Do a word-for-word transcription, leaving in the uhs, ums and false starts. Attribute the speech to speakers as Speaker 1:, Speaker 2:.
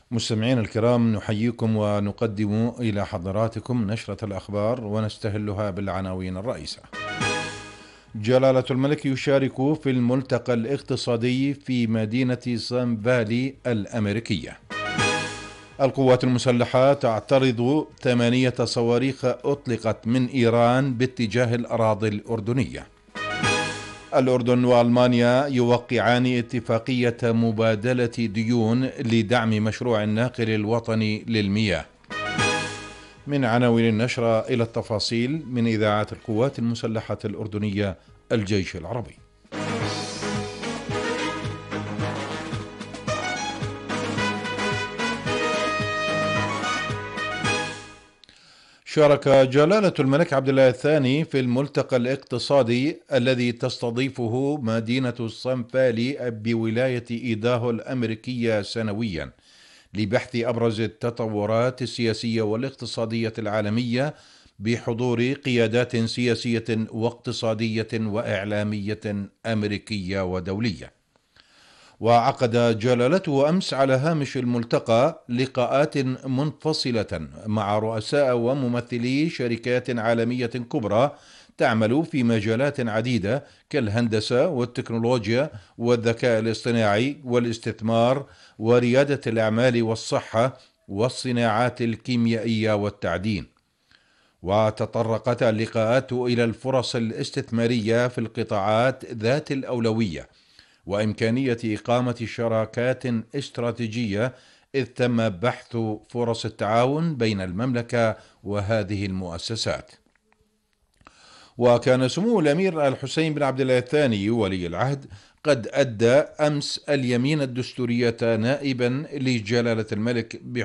Speaker 1: مستمعين الكرام، نحييكم ونقدم إلى حضراتكم نشرة الأخبار ونستهلها بالعناوين الرئيسة. جلالة الملك يشارك في الملتقى الاقتصادي في مدينة سان فالي الأمريكية. القوات المسلحة تعترض ثمانية صواريخ أطلقت من إيران باتجاه الأراضي الأردنية. الأردن وألمانيا يوقعان اتفاقية مبادلة ديون لدعم مشروع الناقل الوطني للمياه. من عناوين النشرة إلى التفاصيل من إذاعة القوات المسلحة الأردنية الجيش العربي. شارك جلالة الملك عبد الله الثاني في الملتقى الاقتصادي الذي تستضيفه مدينة سان فالي بولاية إيداهو الأمريكية سنويا لبحث أبرز التطورات السياسية والاقتصادية العالمية بحضور قيادات سياسية واقتصادية وإعلامية أمريكية ودولية. وعقد جلالته أمس على هامش الملتقى لقاءات منفصلة مع رؤساء وممثلي شركات عالمية كبرى تعمل في مجالات عديدة كالهندسة والتكنولوجيا والذكاء الاصطناعي والاستثمار وريادة الأعمال والصحة والصناعات الكيميائية والتعدين. وتطرقت اللقاءات إلى الفرص الاستثمارية في القطاعات ذات الأولوية وإمكانية إقامة شراكات استراتيجية، إذ تم بحث فرص التعاون بين المملكة وهذه المؤسسات. وكان سمو الأمير الحسين بن عبد الله الثاني ولي العهد قد أدى أمس اليمين الدستورية نائبا لجلالة الملك